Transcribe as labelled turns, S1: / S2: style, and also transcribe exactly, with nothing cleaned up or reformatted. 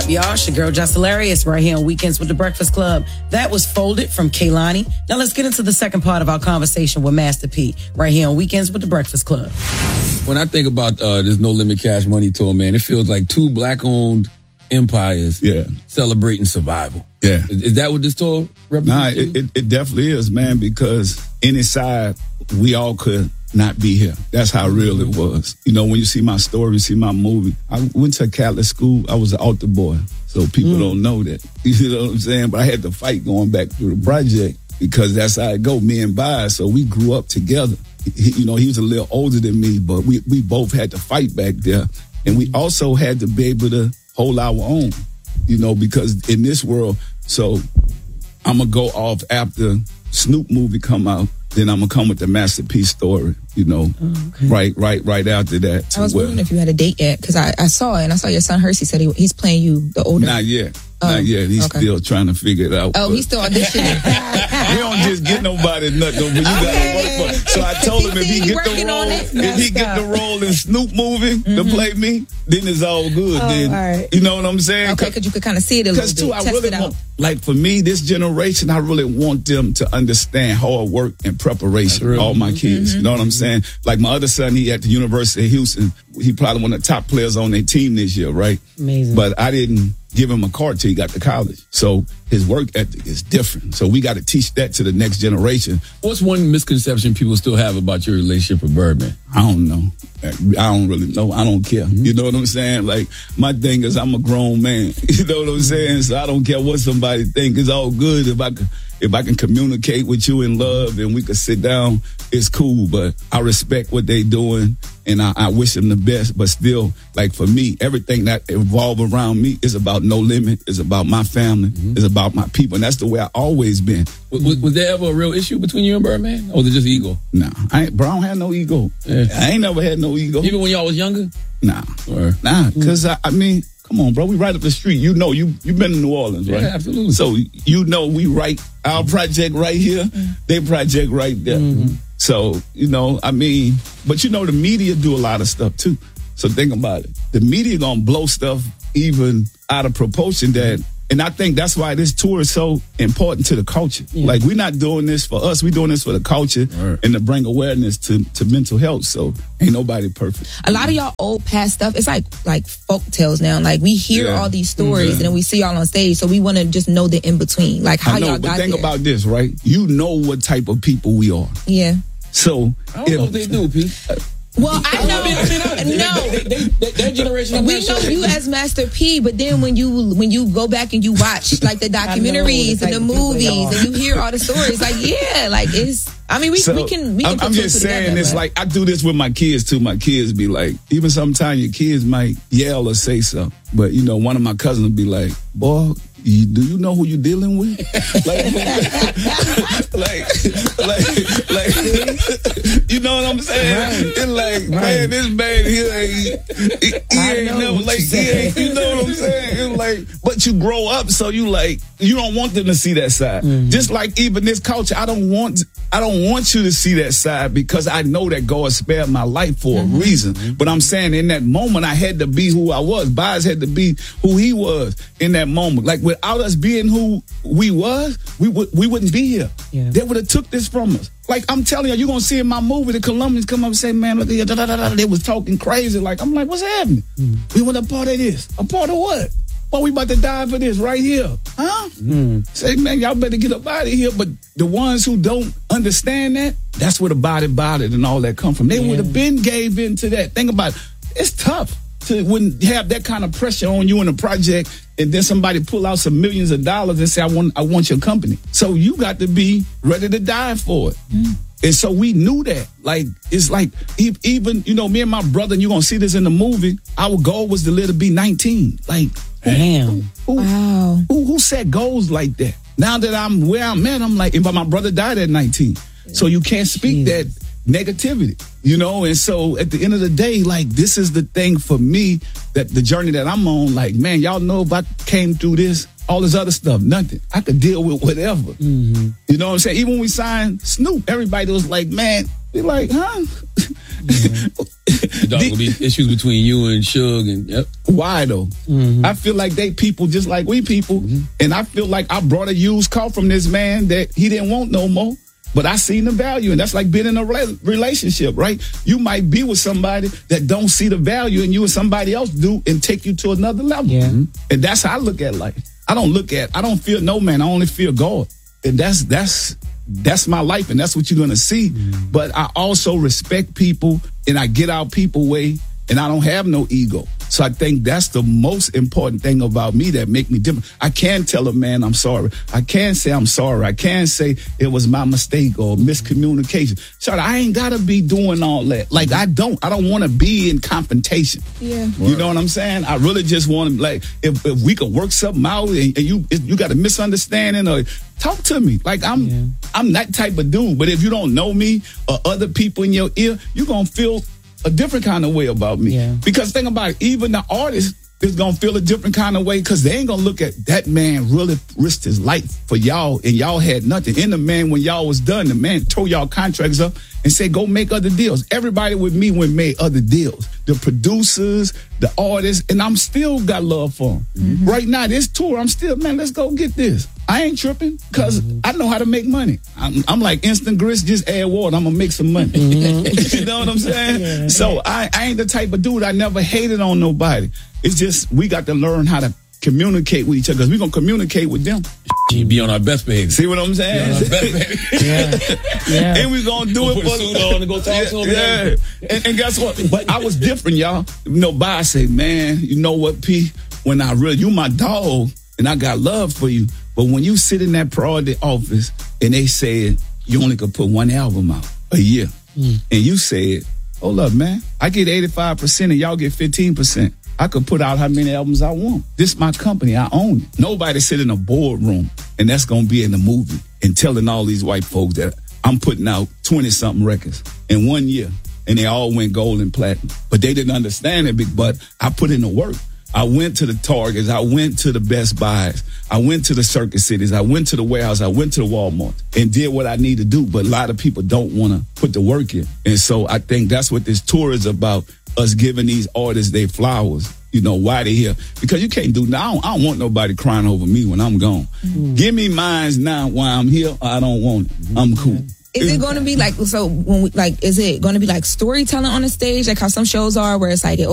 S1: up, y'all? It's your girl, Just Hilarious, right here on Weekends with the Breakfast Club. That was Folded from Kehlani. Now let's get into the second part of our conversation with Master P, right here on Weekends with the Breakfast Club.
S2: When I think about uh, this No Limit Cash Money tour, man, it feels like two black-owned empires
S3: yeah.
S2: celebrating survival.
S3: Yeah.
S2: Is, is that what this tour represents?
S3: Nah, it, it, it definitely is, man, because inside, we all could not be here. That's how real it was. You know, when you see my story, see my movie, I went to a Catholic school. I was an altar boy, so people mm. don't know that. You know what I'm saying? But I had to fight going back through the project because that's how it go, me and Bias. So we grew up together. He, you know, he was a little older than me, but we, we both had to fight back there. And we also had to be able to hold our own, you know, because in this world, so I'm going to go off after Snoop movie come out. Then I'm going to come with the Master P story, you know, oh, okay. right right, right after that.
S4: I was
S3: well.
S4: wondering if you had a date yet, because I, I saw it, and I saw your son, Hersey, said he, he's playing you, the older.
S3: Not yet.
S4: Oh,
S3: Not yet. He's okay. still trying to figure it out.
S4: Oh, he's still auditioning.
S3: We don't just get nobody nothing, but you okay. got to work for it. So I told him if he get the role, if he get the role in Snoop movie mm-hmm. to play me, then it's all good. Oh, then, all right. You know what I'm saying?
S4: Okay, because you could kind of see it a little bit.
S3: Because too, I
S4: Test
S3: really
S4: it out.
S3: want, like for me, this generation, I really want them to understand hard work and preparation. Really, all my kids, mm-hmm. you know what I'm saying? Like my other son, he at the University of Houston. He probably one of the top players on their team this year, right?
S1: Amazing.
S3: But I didn't give him a card till he got to college. So his work ethic is different. So we got to teach that to the next generation.
S2: What's one misconception people still have about your relationship with Birdman?
S3: I don't know. I don't really know. I don't care. Mm-hmm. You know what I'm saying? Like, my thing is I'm a grown man. You know what I'm saying? So I don't care what somebody think. It's all good if I can, if I can communicate with you in love and we can sit down, it's cool. But I respect what they doing and I, I wish them the best. But still, like for me, everything that evolve around me is about No Limit. It's about my family. Mm-hmm. It's about my people. And that's the way I always been.
S2: Was, was there ever a real issue between you and Birdman? Or was it just ego?
S3: Nah, I ain't, bro, I don't have no ego. Yeah. I ain't never had no ego.
S2: Even when y'all was younger?
S3: Nah. Or, nah, because I, I mean, come on, bro. We right up the street. You know, you you been in New Orleans, right?
S2: Yeah, absolutely.
S3: So you know we right, our project right here, mm-hmm. their project right there. Mm-hmm. So, you know, I mean, but you know, the media do a lot of stuff too. So think about it. The media gonna blow stuff even out of proportion that, and I think that's why this tour is so important to the culture. Yeah. Like, we're not doing this for us. We're doing this for the culture right. and to bring awareness to, to mental health. So ain't nobody perfect.
S4: A lot of y'all old past stuff, it's like like folk tales now. Like, we hear yeah. all these stories yeah. and then we see y'all on stage. So we want to just know the in-between. Like, how
S3: I know,
S4: y'all
S3: but
S4: got
S3: think
S4: there.
S3: about this, right? You know what type of people we are.
S4: Yeah.
S3: So
S2: I don't if, know what they do, Pete.
S4: Well, I know. I mean, I mean, no,
S2: they, they, they, that generation.
S4: We know you as Master P, but then when you when you go back and you watch like the documentaries the and the movies and you hear all the stories, like yeah, like it's. I mean, we so, we can. We can
S3: I'm, I'm just saying together, it's but. like I do this with my kids too. My kids be like, even sometimes your kids might yell or say something, but you know, one of my cousins be like, "Boy, you, do you know who you're dealing with?" like, like, like, like, you know what I'm saying? Right. It's like, right. man, this man here, ain't, he, he ain't never like, he ain't, you know what I'm saying? It's like, but you grow up, so you like, you don't want them to see that side. Mm-hmm. Just like even this culture, I don't want, I don't want you to see that side because I know that God spared my life for mm-hmm. a reason. Mm-hmm. But I'm saying in that moment, I had to be who I was. Bias had to be who he was in that moment. Like, without us being who we was, we would we wouldn't be here. Yeah. They would have took this from us. Like, I'm telling you, you're going to see in my movie, the Colombians come up and say, man, look at you, da, da, da, da. They was talking crazy. Like, I'm like, what's happening? Mm. We want a part of this. A part of what? Well, we about to die for this right here. Huh? Mm. Say, man, y'all better get up out of here. But the ones who don't understand that, that's where the body body and all that come from. They yeah. would have been gave in to that. Think about it. It's tough to when you have that kind of pressure on you in a project and then somebody pull out some millions of dollars and say, I want I want your company. So you got to be ready to die for it. Mm. And so we knew that. Like, it's like, even, you know, me and my brother, and you're going to see this in the movie, our goal was to live to be nineteen. Like,
S1: damn.
S3: Who,
S4: wow.
S3: Who, who set goals like that? Now that I'm where I'm at, I'm like, but my brother died at nineteen. So you can't speak that negativity, you know? And so at the end of the day, like, this is the thing for me, that the journey that I'm on, like, man, y'all know if I came through this, all this other stuff, nothing. I could deal with whatever. Mm-hmm. You know what I'm saying? Even when we signed Snoop, everybody was like, man, they like, huh?
S2: The dog will be issues between you and Suge and yep.
S3: Why though? Mm-hmm. I feel like they people just like we people, mm-hmm. and I feel like I brought a used car from this man that he didn't want no more. But I seen the value, and that's like being in a re- relationship, right? You might be with somebody that don't see the value in you and somebody else do and take you to another level.
S1: Yeah.
S3: Mm-hmm. And that's how I look at life. I don't look at, I don't fear no man. I only fear God. And that's, that's, that's my life, and that's what you're going to see. Mm-hmm. But I also respect people, and I get out people way, and I don't have no ego. So I think that's the most important thing about me that make me different. I can tell a man I'm sorry. I can say I'm sorry. I can say it was my mistake or miscommunication. So I ain't got to be doing all that. Like, I don't. I don't want to be in confrontation.
S4: Yeah.
S3: You know what I'm saying? I really just want to, like, if, if we could work something out and, and you if you got a misunderstanding or talk to me. Like, I'm yeah. I'm that type of dude. But if you don't know me or other people in your ear, you're going to feel a different kind of way about me.
S1: Yeah.
S3: Because think about it, even the artist is going to feel a different kind of way because they ain't going to look at that man really risked his life for y'all and y'all had nothing. And the man, when y'all was done, the man tore y'all contracts up and said, go make other deals. Everybody with me went made other deals. The producers, the artists, and I'm still got love for them. Mm-hmm. Right now, this tour, I'm still, man, let's go get this. I ain't tripping because mm-hmm. I know how to make money. I'm, I'm like instant grits, just add water. I'm going to make some money. Mm-hmm. You know what I'm saying? Yeah. So I, I ain't the type of dude, I never hated on nobody. It's just we got to learn how to communicate with each other because we're going to communicate with them.
S2: You be on our best behavior.
S3: See what I'm saying?
S2: Be on our best behavior.
S1: yeah. yeah.
S3: And we're going to do
S2: we'll
S3: it
S2: put
S3: for
S2: a suit on and go talk
S3: yeah,
S2: to them.
S3: Yeah. And, and guess what? But I was different, y'all. You know, Bob say, man, you know what, P? When I really, you my dog and I got love for you. But when you sit in that priority office and they said you only could put one album out a year, mm. and you said, hold up, man, I get eighty-five percent and y'all get fifteen percent. I could put out how many albums I want. This is my company. I own it. Nobody sit in a boardroom and that's going to be in the movie and telling all these white folks that I'm putting out twenty-something records in one year and they all went gold and platinum. But they didn't understand it, but I put in the work. I went to the Targets. I went to the Best Buys. I went to the Circuit Cities. I went to the warehouse. I went to the Walmart and did what I need to do. But a lot of people don't want to put the work in. And so I think that's what this tour is about, us giving these artists their flowers. You know, why they here. Because you can't do that. I don't, I don't want nobody crying over me when I'm gone. Mm-hmm. Give me mines now while I'm here. I don't want it. I'm cool.
S4: Is it going to be like, so when we, like, is it going to be like storytelling on the stage? Like how some shows are where it's like,